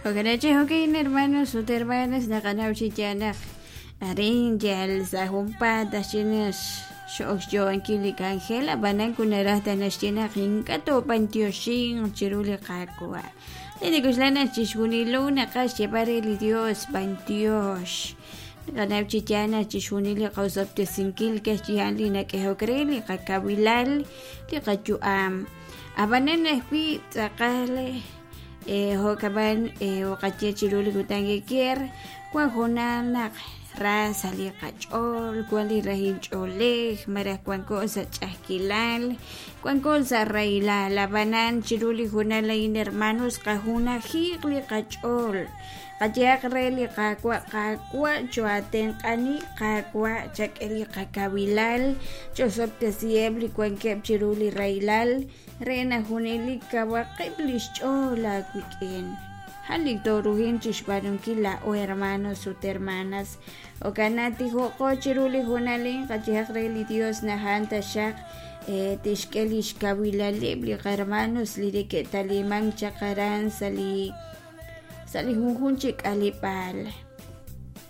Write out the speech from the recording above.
Oganache hokin hermanos o hermanas nakanauchi tianak arinjal sa humpa dashinas shox yo ankili Angela banan kunarata nashtina kinkato pantioshin chiruli kakua. Tini kuslana chishunilo nakash llevareli Dios pantios. Nakanauchi tiana chishunili kausapte sinkil kashianli nakehokreli kakabilal li kachuam. Abanan espi takale hokaban wakache chiruli kutangi kier kwa honana raza li kachol kwa li rahin chole mara kwan cosa chahkilal kwan cosa raila labanan chiruli hunala in hermanos kahuna higli kachol kayak reli kakwa chuaten kani kakwa chakeli kakabilal chosop tesiebli kwan kep chiruli railal rena hunili kawa kiblish chola weekend halik toruhin chishbarun kila o hermanos o hermanas o kanati hoko chiruli hunalin kayak reli Dios na hanta shak tishkelish kawilalibli hermanos lirike talimang chakaran salihunchik alipal